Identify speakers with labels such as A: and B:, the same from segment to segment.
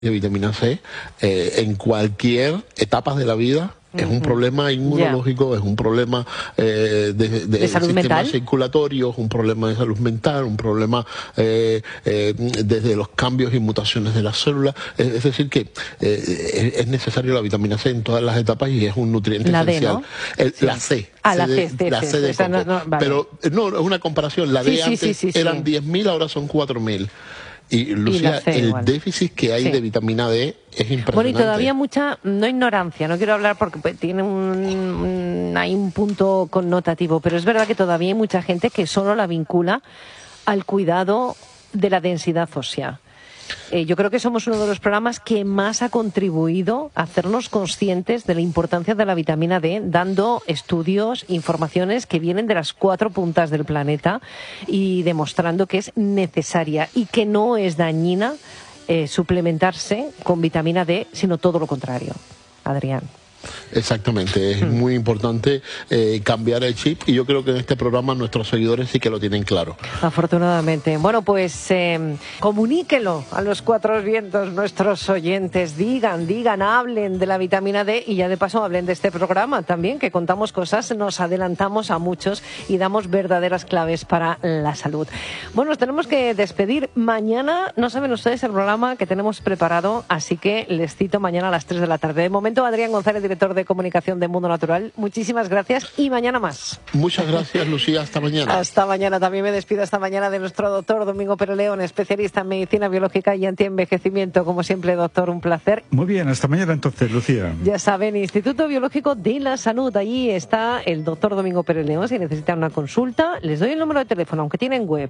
A: de vitamina C en cualquier etapa de la vida. Es un problema inmunológico, es un problema de
B: salud
A: sistema
B: mental,
A: circulatorio, es un problema de salud mental, un problema desde los cambios y mutaciones de las células. Es decir, que es necesario la vitamina C en todas las etapas y es un nutriente esencial.
B: ¿no?
A: La C.
B: La C
A: de coco.
B: vale.
A: Pero no, es una comparación. La D antes eran 10.000, ahora son 4.000. Y Lucía, el déficit que hay de vitamina D es impresionante.
B: Bueno, y todavía mucha, no ignorancia, no quiero hablar porque tiene hay un punto connotativo, pero es verdad que todavía hay mucha gente que solo la vincula al cuidado de la densidad ósea. Yo creo que somos uno de los programas que más ha contribuido a hacernos conscientes de la importancia de la vitamina D, dando estudios, informaciones que vienen de las 4 puntas del planeta y demostrando que es necesaria y que no es dañina suplementarse con vitamina D, sino todo lo contrario. Adrián.
A: Exactamente, es muy importante cambiar el chip y yo creo que en este programa nuestros seguidores sí que lo tienen claro.
B: Afortunadamente. Bueno, pues comuníquelo a los 4 vientos, nuestros oyentes, digan, hablen de la vitamina D y ya de paso hablen de este programa también, que contamos cosas, nos adelantamos a muchos y damos verdaderas claves para la salud. Bueno, nos tenemos que despedir. Mañana, no saben ustedes el programa que tenemos preparado, así que les cito mañana a las 3 de la tarde. De momento, Adrián González, director de comunicación de Mundo Natural, muchísimas gracias y mañana más.
A: Muchas gracias, Lucía, hasta mañana.
B: Hasta mañana, también me despido hasta mañana de nuestro doctor Domingo Pérez León, especialista en medicina biológica y antienvejecimiento. Como siempre, doctor, un placer.
C: Muy bien, hasta mañana entonces, Lucía.
B: Ya saben, Instituto Biológico de la Salud, allí está el doctor Domingo Pérez León. Si necesitan una consulta, les doy el número de teléfono, aunque tienen web,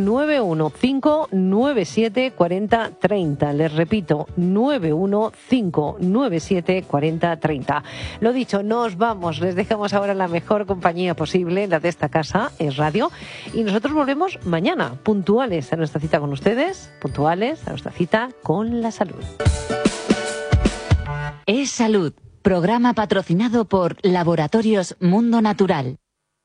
B: 915974030. Les repito, 915974030. Lo dicho, nos vamos, les dejamos ahora la mejor compañía posible, la de esta casa, es radio, y nosotros volvemos mañana, puntuales a nuestra cita con ustedes, puntuales a nuestra cita con la salud.
D: Es Salud, programa patrocinado por Laboratorios Mundo Natural.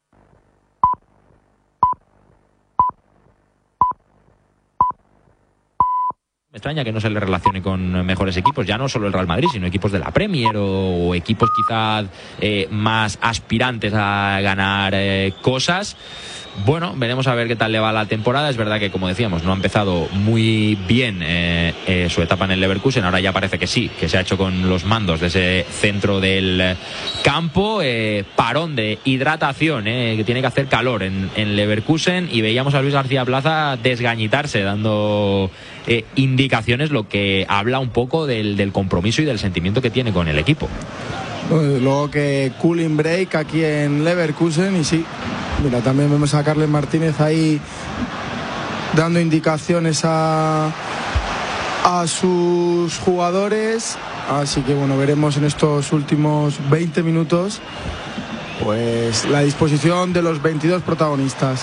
E: Me extraña que no se le relacione con mejores equipos, ya no solo el Real Madrid, sino equipos de la Premier o equipos quizás más aspirantes a ganar cosas. Bueno, veremos a ver qué tal le va la temporada. Es verdad que, como decíamos, no ha empezado muy bien su etapa en el Leverkusen. Ahora ya parece que sí, que se ha hecho con los mandos de ese centro del campo. Parón de hidratación, que tiene que hacer calor en Leverkusen. Y veíamos a Luis García Plaza desgañitarse, dando indicaciones, lo que habla un poco del compromiso y del sentimiento que tiene con el equipo.
F: Luego que cooling break aquí en Leverkusen y sí, mira, también vemos a Carles Martínez ahí dando indicaciones a sus jugadores, así que bueno, veremos en estos últimos 20 minutos pues la disposición de los 22 protagonistas.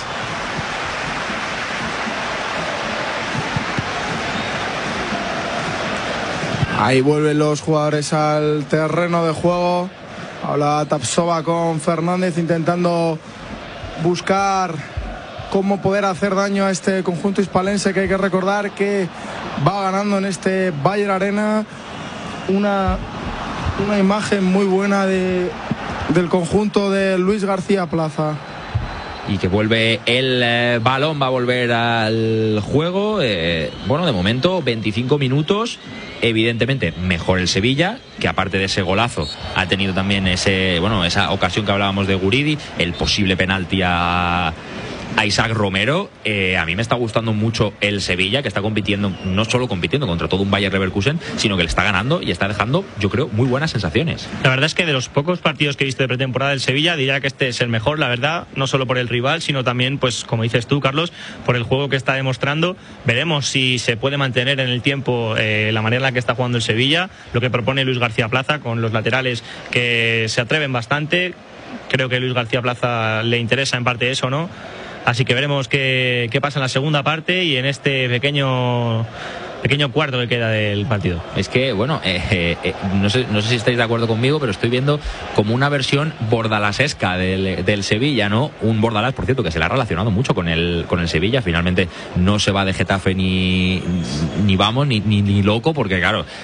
F: Ahí vuelven los jugadores al terreno de juego. Habla Tapsova con Fernández intentando buscar cómo poder hacer daño a este conjunto hispalense, que hay que recordar que va ganando en este Bayer Arena. Una imagen muy buena del conjunto de Luis García Plaza.
E: Y que vuelve el balón, va a volver al juego. Bueno, de momento 25 minutos. Evidentemente mejor el Sevilla, que aparte de ese golazo ha tenido también esa ocasión que hablábamos de Guridi, el posible penalti a Isaac Romero. A mí me está gustando mucho el Sevilla, que está compitiendo, no solo compitiendo contra todo un Bayer Leverkusen, sino que le está ganando y está dejando, yo creo, muy buenas sensaciones.
G: La verdad es que de los pocos partidos que he visto de pretemporada del Sevilla, diría que este es el mejor, la verdad, no solo por el rival, sino también, pues como dices tú, Carlos, por el juego que está demostrando. Veremos si se puede mantener en el tiempo la manera en la que está jugando el Sevilla, lo que propone Luis García Plaza con los laterales que se atreven bastante. Creo que a Luis García Plaza le interesa en parte eso, ¿no? Así que veremos qué pasa en la segunda parte y en este pequeño pequeño cuarto que queda del partido.
E: Es que, bueno, no sé si estáis de acuerdo conmigo, pero estoy viendo como una versión bordalasesca del Sevilla, ¿no? Un Bordalás, por cierto, que se le ha relacionado mucho con el Sevilla. Finalmente no se va de Getafe ni loco, porque claro,